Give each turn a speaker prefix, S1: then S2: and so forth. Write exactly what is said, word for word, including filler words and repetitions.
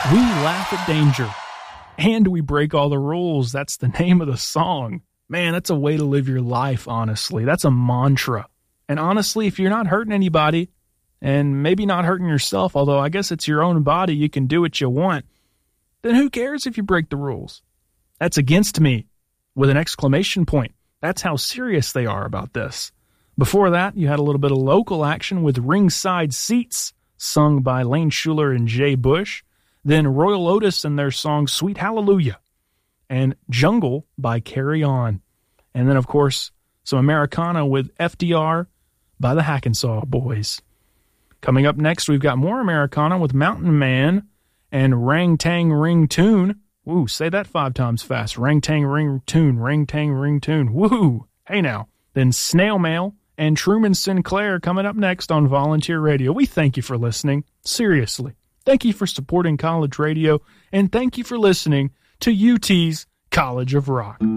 S1: We laugh at danger, and we break all the rules. That's the name of the song. Man, that's a way to live your life, honestly. That's a mantra. And honestly, if you're not hurting anybody, and maybe not hurting yourself, although I guess it's your own body, you can do what you want, then who cares if you break the rules? That's against me, with an exclamation point. That's how serious they are about this. Before that, you had a little bit of local action with Ringside Seats, sung by Lane Schuler and Jay Bush. Then Royal Otis and their song Sweet Hallelujah, and Jungle by Carry On. And then, of course, some Americana with F D R by the Hackensaw Boys. Coming up next, we've got more Americana with Mountain Man and Rang Tang Ring Tune. Woo, say that five times fast. Rang Tang Ring Tune, Rang Tang Ring Tune. Woo, hey now. Then Snail Mail and Truman Sinclair coming up next on Volunteer Radio. We thank you for listening. Seriously. Thank you for supporting college radio, and thank you for listening to U T's College of Rock.